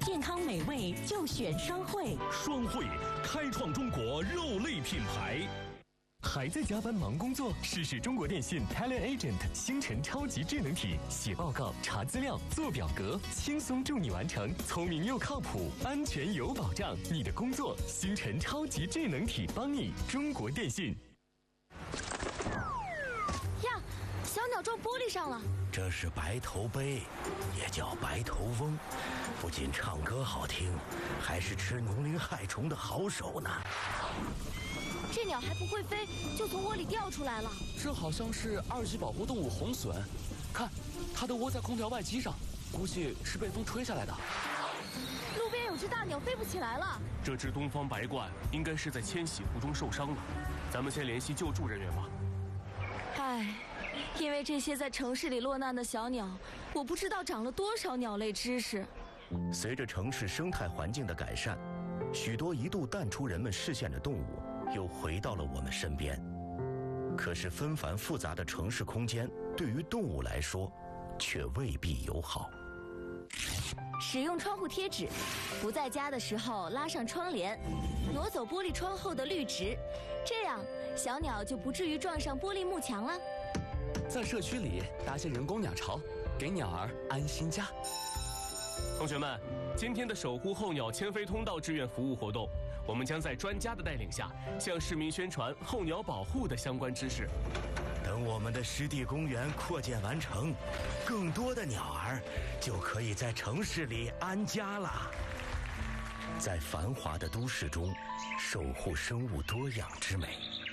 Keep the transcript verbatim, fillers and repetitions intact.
健康美味就选双汇。 双汇开创中国肉类品牌。还在加班忙工作？试试中国电信 TeleAgent 星辰超级智能体，写报告、查资料、做表格，轻松助你完成，聪明又靠谱，安全有保障。你的工作，星辰超级智能体帮你。中国电信。 呀，小鸟撞玻璃上了。 这是白头鹎，也叫白头翁，不仅唱歌好听，还是吃农林害虫的好手呢。 这鸟还不会飞，就从窝里掉出来了。 这好像是二级保护动物红隼，看，它的窝在空调外机上，估计是被风吹下来的。 路边有只大鸟飞不起来了。 这只东方白鹳应该是在迁徙途中受伤了，咱们先联系救助人员吧。 唉，因为这些在城市里落难的小鸟，我不知道长了多少鸟类知识。 随着城市生态环境的改善，许多一度淡出人们视线的动物又回到了我们身边。可是纷繁复杂的城市空间对于动物来说却未必友好。 使用窗户贴纸，不在家的时候拉上窗帘，挪走玻璃窗后的绿植，这样小鸟就不至于撞上玻璃幕墙了。 在社区里搭些人工鸟巢，给鸟儿安心家。 同学们，今天的守护候鸟迁飞通道志愿服务活动，我们将在专家的带领下，向市民宣传候鸟保护的相关知识。 等我们的湿地公园扩建完成，更多的鸟儿就可以在城市里安家了。在繁华的都市中，守护生物多样之美。